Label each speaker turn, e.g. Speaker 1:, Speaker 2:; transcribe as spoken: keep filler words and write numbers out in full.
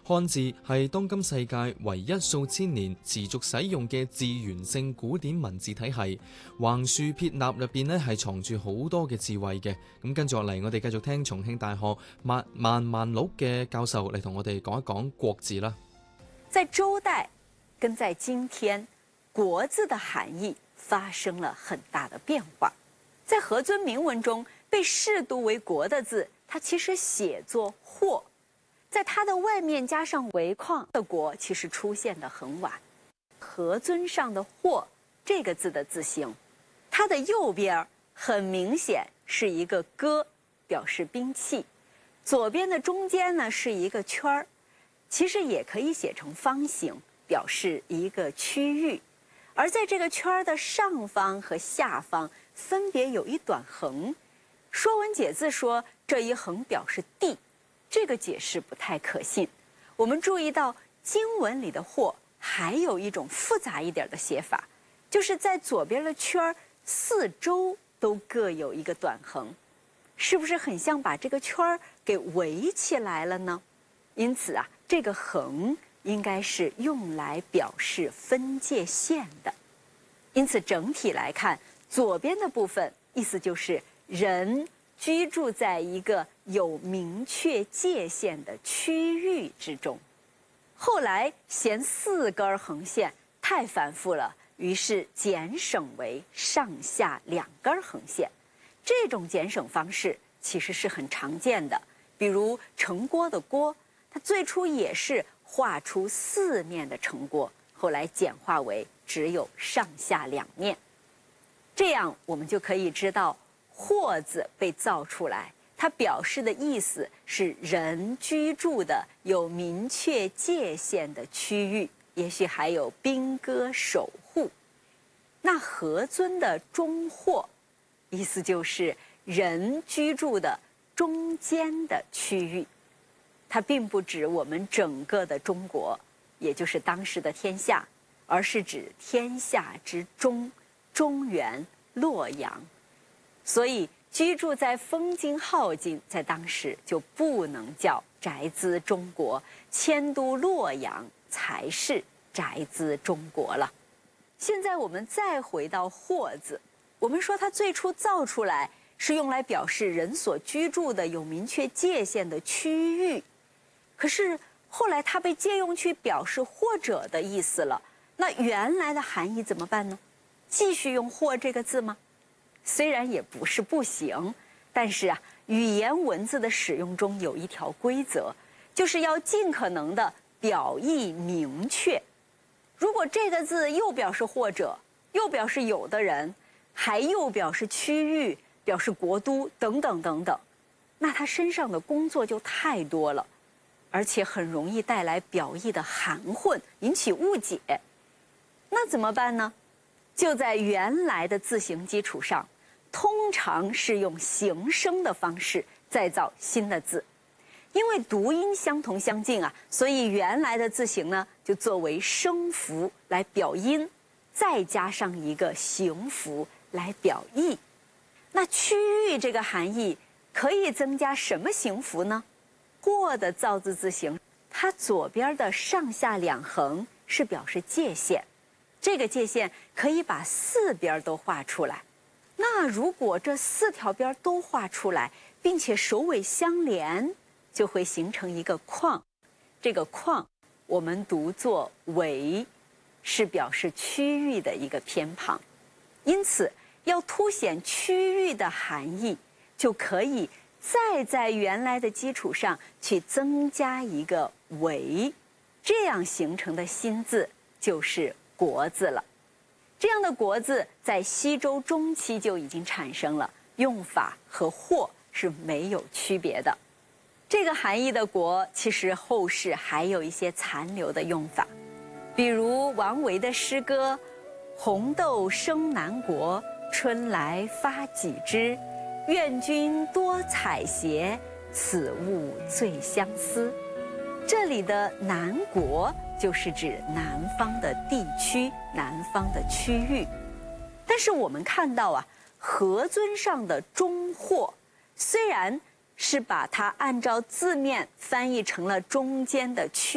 Speaker 1: 漢字係當今世界唯一數千年持續使用嘅字源性古典文字體系，橫豎撇捺入邊呢係藏住好多嘅智慧嘅。咁跟住落嚟，我哋繼續聽重慶大學萬萬萬祿嘅教授嚟同我哋講一講國字啦。
Speaker 2: 在周代跟在今天，國字的含義發生了很大的變化。在何尊銘文中被視讀為國的字，它其實寫作或，在它的外面加上為框的國，其實出現得很晚。何尊上的或這個字的字形，它的右邊很明顯是一個戈，表示兵器，左邊的中間呢是一個圈兒，其實也可以寫成方形，表示一個區域。而在這個圈兒的上方和下方分別有一短橫，《說文解字》說這一橫表示地，這個解釋不太可信。我們注意到經文裡的或還有一種複雜一點的寫法，就是在左邊的圈兒四周都各有一個短橫，是不是很像把這個圈兒給圍起來了呢？因此啊，這個橫應該是用來表示分界線的。因此整體來看，左邊的部分意思就是人居住在一個有明確界限的區域之中。後來嫌四根橫線太繁複了，於是簡省為上下兩根橫線。這種簡省方式其實是很常見的，比如城郭的郭，它最初也是畫出四面的城郭，後來簡化為只有上下兩面。這樣我們就可以知道或字被造出來，它表示的意思是人居住的有明確界限的區域，也許還有兵戈守護。那何尊的中或，意思就是人居住的中間的區域，它並不指我們整個的中國，也就是當時的天下，而是指天下之中，中原、洛陽。所以居住在風京镐京，在當時就不能叫宅茲中國，遷都洛陽才是宅茲中國了。現在我們再回到或字，我們說它最初造出來是用來表示人所居住的有明確界限的區域，可是後來它被借用去表示或者的意思了，那原來的含義怎麼辦呢？繼續用或這個字嗎？雖然也不是不行，但是啊，語言文字的使用中有一條規則，就是要盡可能的表意明確。如果這個字又表示或者，又表示有的人，還又表示區域，表示國都等等等等，那它身上的工作就太多了，而且很容易帶來表意的含混，引起誤解。那怎麼辦呢？就在原來的字形基礎上，通常是用形聲的方式再造新的字。因為讀音相同相近啊，所以原來的字形呢就作為聲符來表音，再加上一個形符來表意。那區域這個含義可以增加什麼形符呢？或的造字字形，它左邊的上下兩橫是表示界限，這個界限可以把四邊都畫出來。那如果這四條邊都畫出來，並且首尾相連，就會形成一個框。這個框我們讀作圍，是表示區域的一個偏旁。因此要凸顯區域的含義，就可以再在原來的基礎上去增加一個圍，這樣形成的新字就是國字了。這樣的國字在西周中期就已經產生了，用法和或是沒有區別的。這個含義的國，其實後世還有一些殘留的用法，比如王維的詩歌《紅豆生南國，春來發幾枝，願君多采撷，此物最相思》。這裡的南國就是指南方的地區，南方的區域。但是我們看到啊，何尊上的中或雖然是把它按照字面翻譯成了中間的區